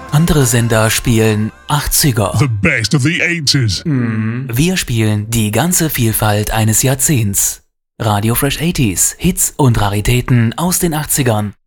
Andere Sender spielen 80er. The best of the 80s. Wir spielen die ganze Vielfalt eines Jahrzehnts. Radio Fresh 80s, Hits und Raritäten aus den 80ern.